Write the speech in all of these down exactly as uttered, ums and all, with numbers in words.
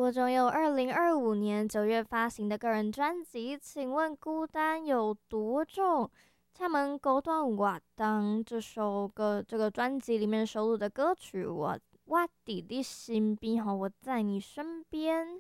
国中佑二零二五年九月发行的个人专辑，请问孤单有多重？他们勾断我当这首歌这个专辑里面收录的歌曲，我我伫你身边，哈，我在你身边。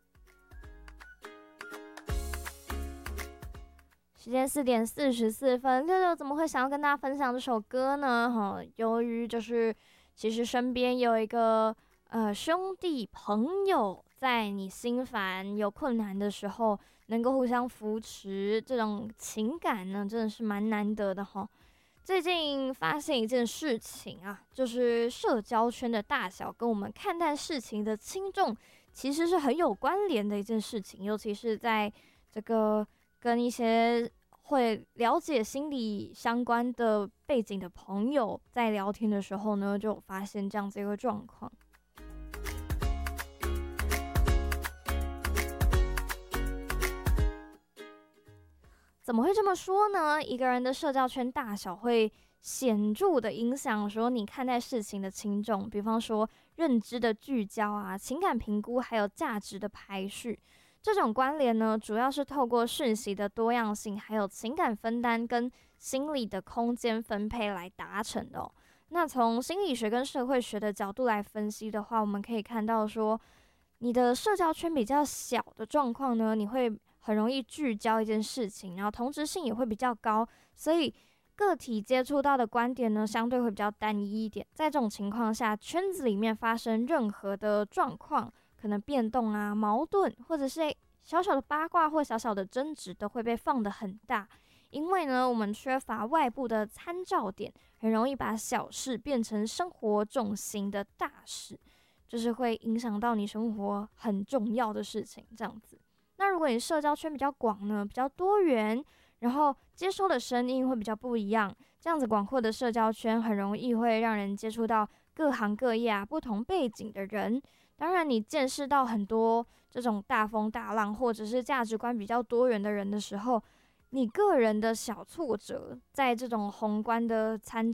时间四点四十四分，六六怎么会想要跟大家分享这首歌呢？哈，由于就是其实身边有一个呃兄弟朋友，在你心烦有困难的时候，能够互相扶持，这种情感呢，真的是蛮难得的哈。最近发现一件事情啊，就是社交圈的大小跟我们看待事情的轻重，其实是很有关联的一件事情，尤其是在这个跟一些会了解心理相关的背景的朋友在聊天的时候呢，就有发现这样子一个状况。怎么会这么说呢？一个人的社交圈大小会显著的影响说你看待事情的轻重，比方说认知的聚焦啊、情感评估，还有价值的排序。这种关联呢，主要是透过讯息的多样性，还有情感分担跟心理的空间分配来达成的哦。那从心理学跟社会学的角度来分析的话，我们可以看到说，你的社交圈比较小的状况呢，你会很容易聚焦一件事情，然后同质性也会比较高，所以个体接触到的观点呢，相对会比较单一一点。在这种情况下，圈子里面发生任何的状况，可能变动啊、矛盾，或者是小小的八卦或小小的争执，都会被放得很大。因为呢，我们缺乏外部的参照点，很容易把小事变成生活重心的大事，就是会影响到你生活很重要的事情，这样子。那如果你社交圈比较广呢，比较多元，然后接收的声音会比较不一样，这样子广阔的社交圈很容易会让人接触到各行各业啊、不同背景的人。当然，你见识到很多这种大风大浪，或者是价值观比较多元的人的时候，你个人的小挫折，在这种宏观的参